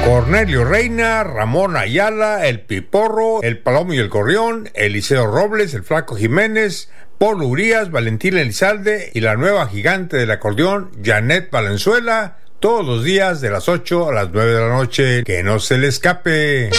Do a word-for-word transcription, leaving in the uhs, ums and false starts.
Cornelio Reina, Ramón Ayala, El Piporro, El Palomo y el Gorrión, Eliseo Robles, El Flaco Jiménez, Paul Urías, Valentín Elizalde y la nueva gigante del acordeón, Janet Valenzuela, todos los días de las ocho a las nueve de la noche. Que no se le escape.